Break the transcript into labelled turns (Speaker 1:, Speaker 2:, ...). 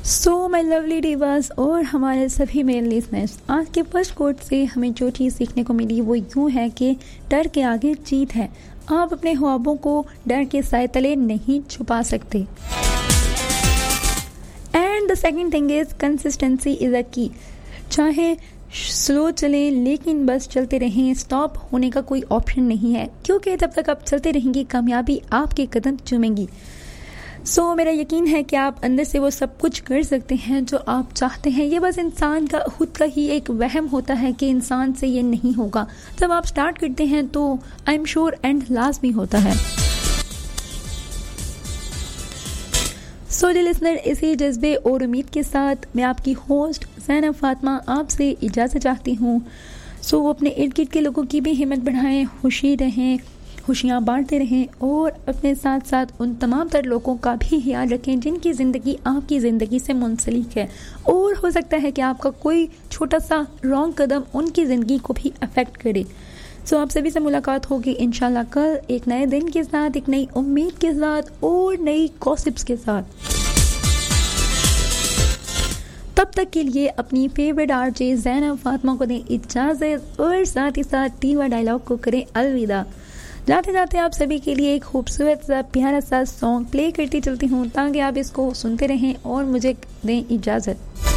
Speaker 1: So my lovely Divas और हमारे सभी मेल लिसनर्स, आज के फर्स्ट कोट से हमें जो चीज़ सीखने को मिली वो यूँ है कि डर के आगे जीत है। आप अपने ख्वाबों को डर के साए तले नहीं छुपा सकते। And the second thing is consistency is a की। चाहे स्लो चलें लेकिन बस चलते रहें, स्टॉप होने का कोई ऑप्शन नहीं है, क्योंकि जब तक आप चलते रहेंगे कामयाबी आपके कदम चूमेगी। मेरा यकीन है कि आप अंदर से वो सब कुछ कर सकते हैं जो आप चाहते हैं। ये बस इंसान का खुद का ही एक वहम होता है कि इंसान से ये नहीं होगा। जब आप स्टार्ट करते हैं तो आई एम श्योर एंड लाजमी होता है। डियर लिसनर, इसी जज्बे और उम्मीद के साथ मैं आपकी होस्ट ज़ैनब फातिमा आपसे इजाज़त चाहती हूँ। वो अपने इर्द गिर्द के लोगों की भी हिम्मत बढ़ाएं, खुशी रहें, खुशियाँ बांटते रहें और अपने साथ साथ उन तमाम तर लोगों का भी ख्याल रखें जिनकी ज़िंदगी आपकी ज़िंदगी से मुंसलिक है। और हो सकता है कि आपका कोई छोटा सा रॉन्ग कदम उनकी ज़िंदगी को भी अफेक्ट करे। आप सभी से मुलाकात होगी इंशाल्लाह कल एक नए दिन के साथ, एक नई उम्मीद के साथ और नई गॉसिप्स के साथ। तब तक के लिए अपनी फेवरेट आरजे ज़ैनब फातिमा को दें इजाज़त और साथ ही साथ तीनवा डायलॉग को करें अलविदा। जाते जाते आप सभी के लिए एक खूबसूरत सा प्यारा सा सॉन्ग प्ले करती चलती हूँ ताकि आप इसको सुनते रहें और मुझे दें इजाज़त।